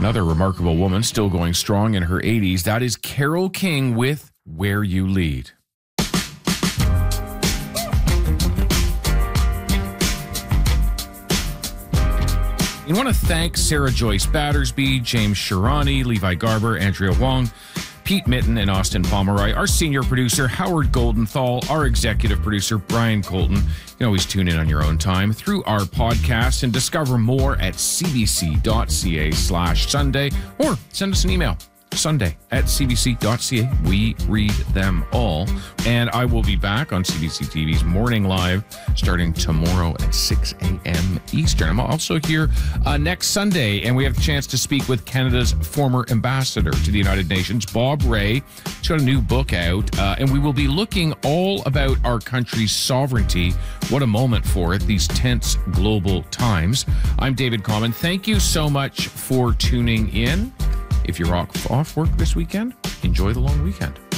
Another remarkable woman still going strong in her 80s. That is Carole King with Where You Lead. We want to thank Sarah Joyce Battersby, James Shirani, Levi Garber, Andrea Wong, Pete Mitten, and Austin Pomeroy. Our senior producer, Howard Goldenthal. Our executive producer, Brian Colton. You can always tune in on your own time through our podcast and discover more at cbc.ca/Sunday, or send us an email, sunday@cbc.ca. We read them all. And I will be back on CBC TV's Morning Live starting tomorrow at 6 a.m. Eastern. I'm also here next Sunday, and we have the chance to speak with Canada's former ambassador to the United Nations, Bob Rae. He's got a new book out, and we will be looking all about our country's sovereignty. What a moment for it, these tense global times. I'm David Common. Thank you so much for tuning in. If you're off work this weekend, enjoy the long weekend.